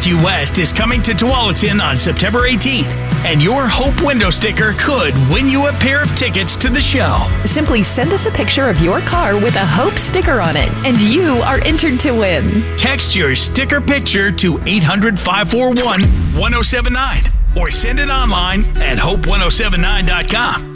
Northview West is coming to Tualatin on September 18th, and your Hope window sticker could win you a pair of tickets to the show. Simply send us a picture of your car with a Hope sticker on it, and you are entered to win. Text your sticker picture to 800-541-1079 or send it online at hope1079.com.